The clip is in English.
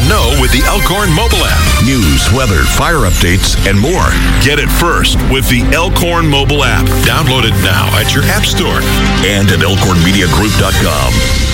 know with the Elkhorn mobile app. News, weather, fire updates, and more. Get it first with the Elkhorn mobile app. Download it now at your app store and at elkhornmediagroup.com.